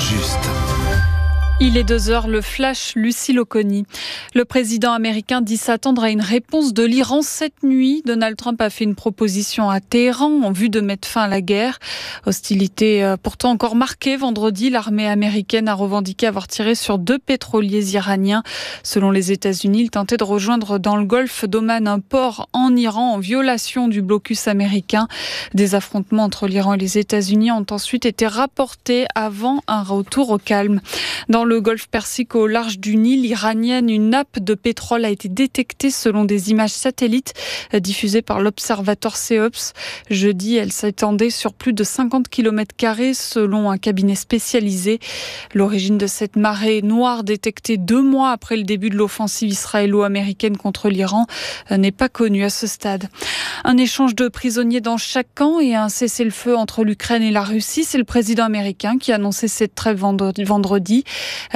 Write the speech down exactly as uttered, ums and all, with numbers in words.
juste. Il est deux heures, le flash, Lucille Oconi. Le président américain dit s'attendre à une réponse de l'Iran cette nuit. Donald Trump a fait une proposition à Téhéran en vue de mettre fin à la guerre. Hostilité pourtant encore marquée. Vendredi, l'armée américaine a revendiqué avoir tiré sur deux pétroliers iraniens. Selon les États-Unis, ils tentaient de rejoindre dans le golfe d'Oman un port en Iran en violation du blocus américain. Des affrontements entre l'Iran et les États-Unis ont ensuite été rapportés avant un retour au calme. Dans le golfe Persique au large du Nil iranien, une nappe de pétrole a été détectée selon des images satellites diffusées par l'observatoire CEOPS. Jeudi, elle s'étendait sur plus de cinquante kilomètres carrés selon un cabinet spécialisé. L'origine de cette marée noire détectée deux mois après le début de l'offensive israélo-américaine contre l'Iran n'est pas connue à ce stade. Un échange de prisonniers dans chaque camp et un cessez-le-feu entre l'Ukraine et la Russie. C'est le président américain qui a annoncé cette trêve vendredi.